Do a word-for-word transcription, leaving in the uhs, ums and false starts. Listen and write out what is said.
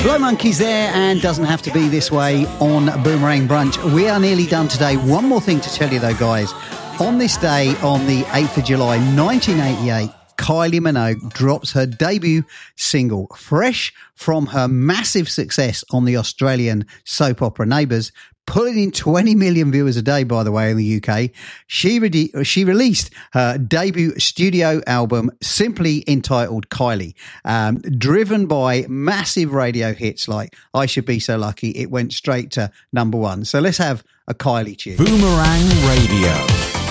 Blow Monkeys there, and doesn't have to be this way on Boomerang Brunch. We are nearly done today. One more thing to tell you though, guys. On this day, on the eighth of July, nineteen eighty-eight, Kylie Minogue drops her debut single, fresh from her massive success on the Australian soap opera Neighbours, pulling in twenty million viewers a day, by the way, in the U K. She, re- she released her debut studio album, simply entitled Kylie, um, driven by massive radio hits like I Should Be So Lucky. It went straight to number one. So let's have a Kylie tune. Boomerang Radio.